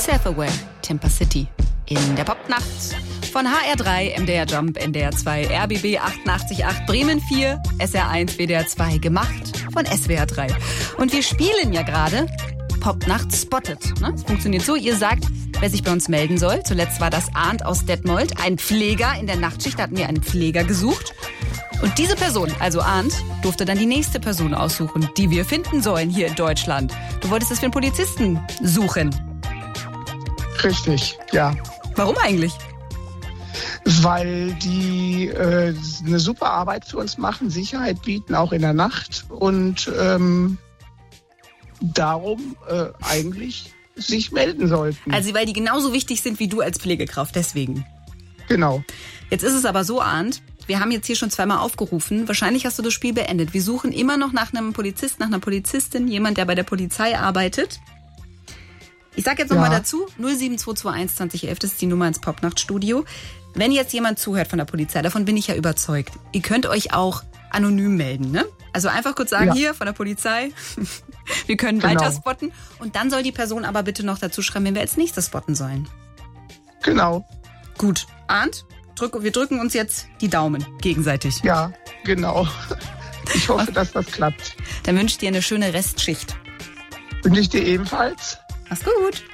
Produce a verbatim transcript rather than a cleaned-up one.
Self-Aware, Timber City. In der Popnacht von H R drei, M D R Jump, N D R zwei, R B B achtundachtzig Komma acht, Bremen vier, S R eins, W D R zwei, gemacht von S W R drei. Und wir spielen ja gerade Popnacht Spotted. Ne? Das funktioniert so, ihr sagt, wer sich bei uns melden soll. Zuletzt war das Arndt aus Detmold, ein Pfleger in der Nachtschicht, da hatten wir einen Pfleger gesucht. Und diese Person, also Arndt, durfte dann die nächste Person aussuchen, die wir finden sollen hier in Deutschland. Du wolltest es für einen Polizisten suchen. Richtig, ja. Warum eigentlich? Weil die äh, eine super Arbeit für uns machen, Sicherheit bieten, auch in der Nacht. Und ähm, darum äh, eigentlich sich melden sollten. Also weil die genauso wichtig sind wie du als Pflegekraft, deswegen. Genau. Jetzt ist es aber so, Arndt, wir haben jetzt hier schon zweimal aufgerufen. Wahrscheinlich hast du das Spiel beendet. Wir suchen immer noch nach einem Polizist, nach einer Polizistin, jemand, der bei der Polizei arbeitet. Ich sag jetzt nochmal Ja. dazu, null sieben zwei zwei eins zwanzig elf, das ist die Nummer ins Popnachtstudio. Wenn jetzt jemand zuhört von der Polizei, davon bin ich ja überzeugt, ihr könnt euch auch anonym melden, ne? Also einfach kurz sagen, Ja. hier von der Polizei, wir können Genau. weiter spotten. Und dann soll die Person aber bitte noch dazu schreiben, wenn wir als nächstes spotten sollen. Genau. Gut, Arndt, drück, wir drücken uns jetzt die Daumen gegenseitig. Ja, genau. Ich hoffe, dass das klappt. Dann wünsche ich dir eine schöne Restschicht. Wünsche ich dir ebenfalls. Mach's gut.